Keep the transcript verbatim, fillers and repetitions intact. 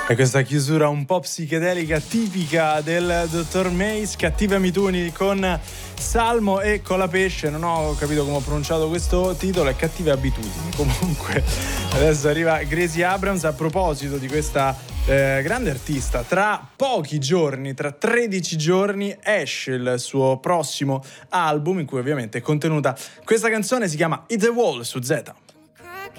E questa chiusura un po' psichedelica tipica del dottor Mace, Cattive Abitudini con Salmo e Colapesce. Non ho capito come ho pronunciato questo titolo, è Cattive Abitudini. Comunque adesso arriva Gracie Abrams. A proposito di questa eh, grande artista, tra pochi giorni, tra tredici giorni esce il suo prossimo album in cui ovviamente è contenuta questa canzone, si chiama Hit the Wall su Z.